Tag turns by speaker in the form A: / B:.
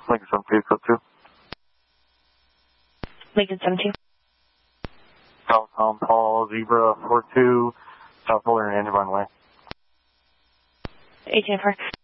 A: Lincoln 72, code 2.
B: Lincoln 72.
A: South Paul, Zebra 42, South Boulder and runway.
B: 18 4.